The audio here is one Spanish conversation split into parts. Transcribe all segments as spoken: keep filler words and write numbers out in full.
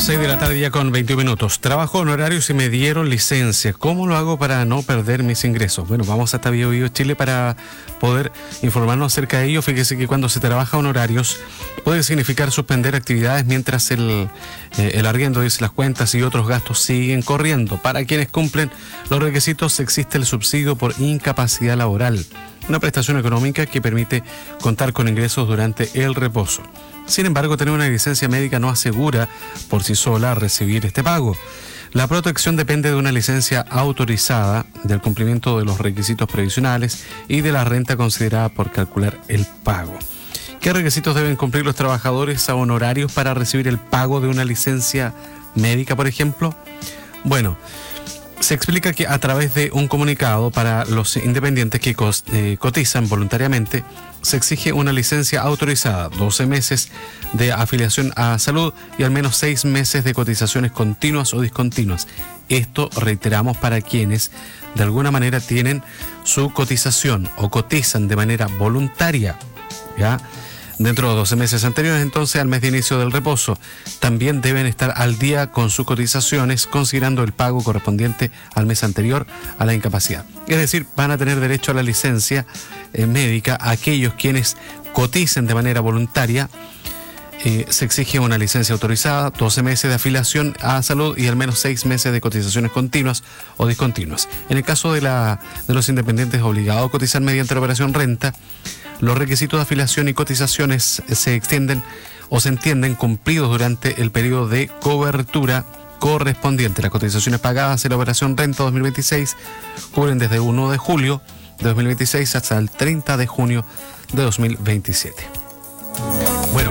seis de la tarde ya con veintiún minutos. Trabajo en horarios y me dieron licencia. ¿Cómo lo hago para no perder mis ingresos? Bueno, vamos hasta Bio Bio Chile para poder informarnos acerca de ello. Fíjese que cuando se trabaja en horarios puede significar suspender actividades mientras el, eh, el arriendo, dice, las cuentas y otros gastos siguen corriendo. Para quienes cumplen los requisitos existe el subsidio por incapacidad laboral, una prestación económica que permite contar con ingresos durante el reposo. Sin embargo, tener una licencia médica no asegura por sí sola recibir este pago. La protección depende de una licencia autorizada, del cumplimiento de los requisitos previsionales y de la renta considerada por calcular el pago. ¿Qué requisitos deben cumplir los trabajadores a honorarios para recibir el pago de una licencia médica, por ejemplo? Bueno, se explica que a través de un comunicado para los independientes que cotizan voluntariamente, se exige una licencia autorizada, doce meses de afiliación a salud y al menos seis meses de cotizaciones continuas o discontinuas. Esto, reiteramos, para quienes de alguna manera tienen su cotización o cotizan de manera voluntaria, ¿ya? Dentro de doce meses anteriores, entonces, al mes de inicio del reposo, también deben estar al día con sus cotizaciones, considerando el pago correspondiente al mes anterior a la incapacidad. Es decir, van a tener derecho a la licencia eh, médica aquellos quienes coticen de manera voluntaria. Eh, se exige una licencia autorizada, doce meses de afiliación a salud y al menos seis meses de cotizaciones continuas o discontinuas. En el caso de, la, de los independientes obligados a cotizar mediante la operación renta, los requisitos de afiliación y cotizaciones se extienden o se entienden cumplidos durante el periodo de cobertura correspondiente. Las cotizaciones pagadas en la operación Renta dos mil veintiséis cubren desde el uno de julio de dos mil veintiséis hasta el treinta de junio de dos mil veintisiete. Bueno,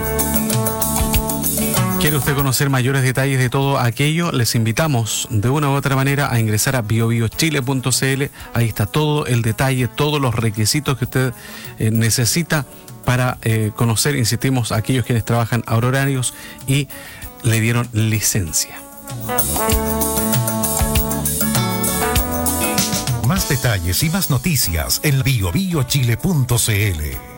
¿quiere usted conocer mayores detalles de todo aquello? Les invitamos de una u otra manera a ingresar a bio bio chile punto c l. Ahí está todo el detalle, todos los requisitos que usted eh, necesita para eh, conocer, insistimos, a aquellos quienes trabajan a horarios y le dieron licencia. Más detalles y más noticias en bio bio chile punto c l.